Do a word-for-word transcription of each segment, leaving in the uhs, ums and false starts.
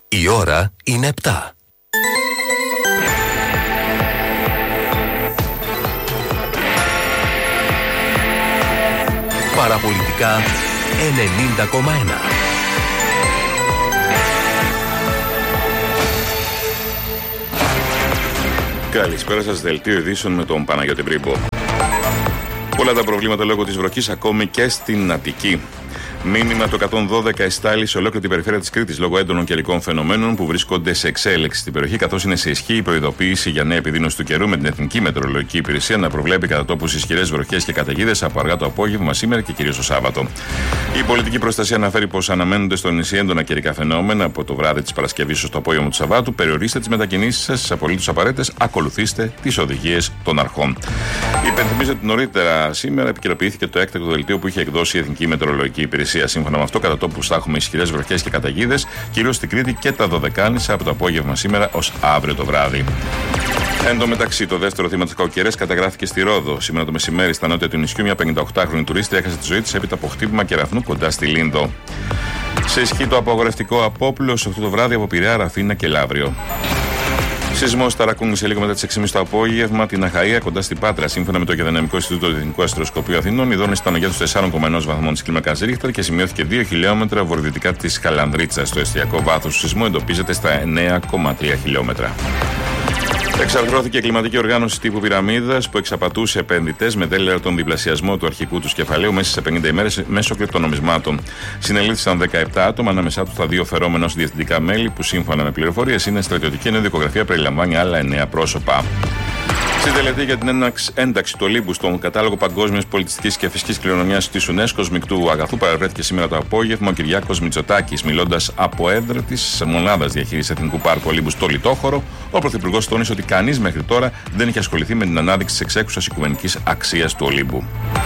Η ώρα είναι επτά. Παραπολιτικά ενενήντα κόμμα ένα. Καλησπέρα σας, δελτίο ειδήσεων με τον Παναγιώτη Μπρίμπο. Πολλά τα προβλήματα λόγω της βροχής ακόμη και στην Αττική. Μήνυμα το εκατόν δώδεκα εστάλει σε ολόκληρη την περιφέρεια της Κρήτης λόγω έντονων καιρικών φαινομένων που βρίσκονται σε εξέλιξη στην περιοχή, καθώς είναι σε ισχύ η προειδοποίηση για νέα επιδείνωση του καιρού, με την Εθνική Μετεωρολογική Υπηρεσία να προβλέπει κατά τόπους ισχυρές βροχές και καταιγίδες από αργά το απόγευμα σήμερα και κυρίως το Σάββατο. Η πολιτική προστασία αναφέρει πως αναμένονται στο νησί έντονα καιρικά φαινόμενα από το βράδυ της Παρασκευής ως το απόγευμα του Σαββάτου. Περιορίστε τις μετακινήσεις σας στις απολύτως απαραίτητες, ακολουθήστε τις οδηγίες των αρχών. Υπενθυμίζω ότι νωρίτερα σήμερα επικαιροποιήθηκε το έκτακτο δελτίο που είχε εκδώσει η Εθνική Μετεωρολογική Υπηρεσία. Σύμφωνα με αυτό, κατά τόπους θα έχουμε ισχυρές βροχές και καταιγίδες, κυρίως στην Κρήτη και τα Δωδεκάνησα από το απόγευμα σήμερα ως αύριο το βράδυ. Εν τω μεταξύ, το δεύτερο θύμα της κακοκαιρίας καταγράφηκε στη Ρόδο. Σήμερα το μεσημέρι, στα νότια του νησιού, μια πενηνταοκτάχρονη τουρίστρια έχασε τη ζωή της έπειτα από χτύπημα κεραυνού κοντά στη Λίνδο. Σε ισχύ το απαγορευτικό απόπλος αυτό το βράδυ από Πειραιά, Ραφίνα και Λαύριο. Σεισμός στα Ρακούνι σε λίγο μετά τις έξι και μισή το απόγευμα, την Αχαΐα κοντά στην Πάτρα. Σύμφωνα με το Γεωδυναμικό Ινστιτούτο του Εθνικού Αστροσκοπείου Αθηνών, η δόνηση ήταν για του τεσσάρων κόμμα ένα βαθμών της κλίμακας Ρίχτερ και σημειώθηκε δύο χιλιόμετρα βορειοδυτικά της Χαλανδρίτσας. Το εστιακό βάθος του σεισμού εντοπίζεται στα εννέα κόμμα τρία χιλιόμετρα. Εξαρθρώθηκε η κλιματική οργάνωση τύπου πυραμίδας που εξαπατούσε επενδυτές με τέλεια τον διπλασιασμό του αρχικού του κεφαλαίου μέσα σε πενήντα ημέρες μέσω κρυπτονομισμάτων. Συνελήφθησαν δεκαεπτά άτομα, ανάμεσά τους τα δύο φερόμενα ως διευθυντικά μέλη που σύμφωνα με πληροφορίες είναι στρατιωτική, ενώ η δικογραφία περιλαμβάνει άλλα εννέα πρόσωπα. Στην τελετή για την ένταξη του Ολύμπου στον κατάλογο παγκόσμιας πολιτιστικής και φυσικής κληρονομιάς της UNESCO μεικτού αγαθού παραβρέθηκε σήμερα το απόγευμα ο Κυριάκος Μητσοτάκης. Μιλώντας από έδρα της μονάδας διαχείρισης Εθνικού Πάρκου Ολύμπου στο Λιτόχωρο, ο Πρωθυπουργός τόνισε ότι κανείς μέχρι τώρα δεν είχε ασχοληθεί με την ανάδειξη της εξέχουσας οικουμενικής αξίας του Ολύμπου.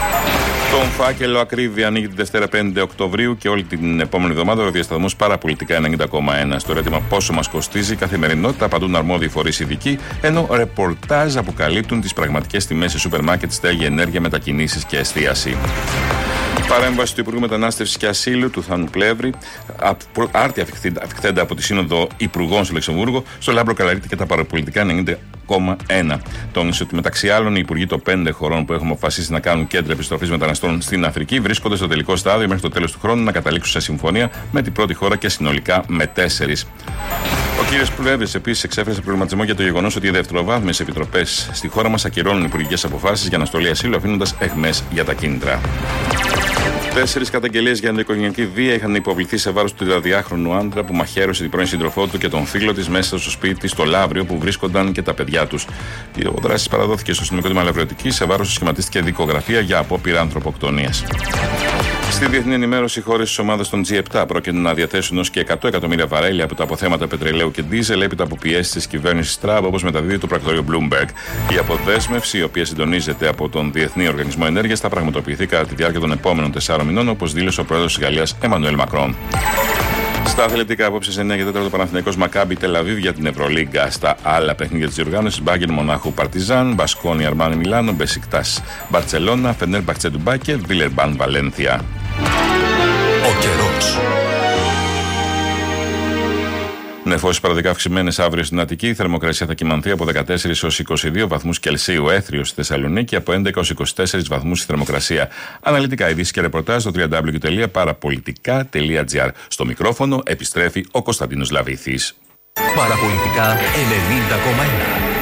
Τον φάκελο Ακρίβεια ανοίγει τη Δευτέρα πέντε Οκτωβρίου και όλη την επόμενη εβδομάδα ο διασταθμός Παραπολιτικά ενενήντα κόμμα ένα. Στο ερώτημα πόσο μας κοστίζει η καθημερινότητα απαντούν αρμόδιοι φορείς ειδικοί, ενώ ρεπορτάζ αποκαλύπτουν τις πραγματικές τιμές σε σούπερ μάρκετ, στέγη, ενέργεια, μετακινήσεις και εστίαση. Παρέμβαση του Υπουργού Μετανάστευσης και Ασύλου του Θάνου Πλεύρη, άρτια αφιχθέντα από τη Σύνοδο Υπουργών στο Λεξεμβούργο, στο Λάμπρο Καλαρίτη και τα Παραπολιτικά ενενήντα κόμμα ένα. Τόνισε ότι μεταξύ άλλων οι υπουργοί των πέντε χωρών που έχουμε αποφασίσει να κάνουν κέντρα επιστροφής μεταναστών στην Αφρική βρίσκονται στο τελικό στάδιο μέχρι το τέλος του χρόνου να καταλήξουν σε συμφωνία με την πρώτη χώρα και συνολικά με τέσσερις. Ο κ. Πλεύρης επίσης εξέφρασε προβληματισμό για το γεγονός ότι οι δευτεροβάθμιες επιτροπές στη χώρα μας ακυρώνουν υπουργικές αποφάσεις για αναστολή ασύλου, αφήνοντας αιχμές για τα κίνητρα. Τέσσερις καταγγελίες για ενδοοικογενειακή βία είχαν υποβληθεί σε βάρος του τριαντάχρονου άντρα που μαχαίρωσε την πρώην σύντροφό του και τον φίλο της μέσα στο σπίτι της στο Λαύριο που βρίσκονταν και τα παιδιά τους. Ο δράσης παραδόθηκε στο αστυνομικό τμήμα Λαυριωτικής, σε βάρος σχηματίστηκε δικογραφία για απόπειρα ανθρωποκτονίας. Στη διεθνή ενημέρωση, οι χώρες της ομάδας των τζι επτά πρόκειται να διαθέσουν ως και εκατό εκατομμύρια βαρέλια από τα αποθέματα πετρελαίου και ντίζελ έπειτα από πιέσεις της κυβέρνησης Τραμπ, όπως μεταδίδει το πρακτορείο Bloomberg. Η αποδέσμευση, η οποία συντονίζεται από τον Διεθνή Οργανισμό Ενέργειας, θα πραγματοποιηθεί κατά τη διάρκεια των επόμενων τεσσάρων μηνών, όπως δήλωσε ο πρόεδρος της Γαλλίας Εμμανουέλ Μακρόν. Στα αθλητικά, απόψε σε εννέα και τέταρτο Παναθηναϊκός Μακάμπι Τελαβίβ για την Ευρωλίγκα. Στα άλλα παιχνίδια της διοργάνωσης, Μπάγκερ Μονάχου Παρτιζάν, Μπασκόνι Αρμάνι Μιλάνο, Μπεσικτάς Μπαρτσελώνα, Φενέρμπαχτσε Ντουμπάι και Βίλερμπαν Βαλένθια. Ο καιρός. Νεφώσεις παραδικά αυξημένες αύριο στην Αττική. Η θερμοκρασία θα κυμανθεί από δεκατέσσερις έως είκοσι δύο βαθμούς Κελσίου. Έθριος στη Θεσσαλονίκη από έντεκα έως είκοσι τέσσερις βαθμούς η θερμοκρασία. Αναλυτικά ειδήσεις και ρεπορτάζ στο double-u double-u double-u τελεία παραπολιτικά τελεία τζι άρ. Στο μικρόφωνο επιστρέφει ο Κωνσταντίνος Λαβήθης. Παραπολιτικά ενενήντα κόμμα ένα.